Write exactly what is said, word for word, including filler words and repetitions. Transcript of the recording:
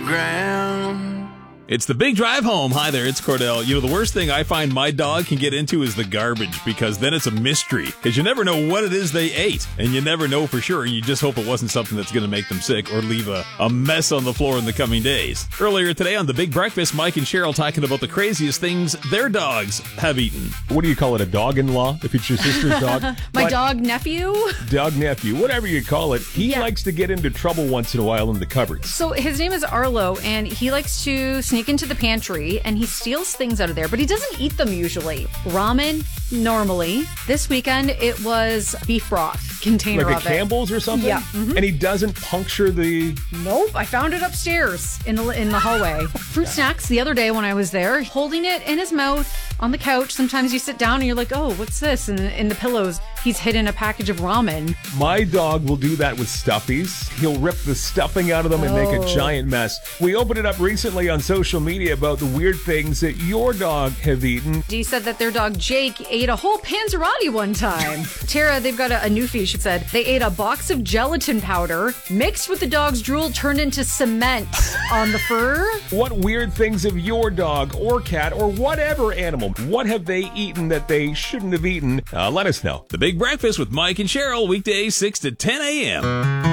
ground. It's the big drive home. Hi there, it's Cordell. You know, the worst thing I find my dog can get into is the garbage, because then it's a mystery. Because you never know what it is they ate, and you never know for sure, and you just hope it wasn't something that's going to make them sick or leave a, a mess on the floor in the coming days. Earlier today on The Big Breakfast, Mike and Cheryl talking about the craziest things their dogs have eaten. What do you call it, a dog-in-law, if it's your sister's dog? My But dog nephew? dog nephew, whatever you call it, he Yeah. likes to get into trouble once in a while in the cupboards. So his name is Arlo, and he likes to sneak into the pantry, and he steals things out of there, but he doesn't eat them usually. Ramen, normally. This weekend, it was beef broth container Like a of it. Campbell's or something? Yeah. Mhm. And he doesn't puncture the... Nope, I found it upstairs in the in the hallway. Fruit snacks the other day when I was there, holding it in his mouth on the couch. Sometimes you sit down and you're like, oh, what's this? And in the pillows, he's hidden a package of ramen. My dog will do that with stuffies. He'll rip the stuffing out of them and make a Oh. giant mess. We opened it up recently on social media about the weird things that your dog have eaten. Dee said that their dog Jake ate a whole Panzerotti one time. Tara, they've got a, a new feed. She said they ate a box of gelatin powder mixed with the dog's drool turned into cement on the fur. What weird things of your dog or cat or whatever animal, what have they eaten that they shouldn't have eaten? Uh, let us know. The Big Breakfast with Mike and Cheryl, weekdays six to ten a.m.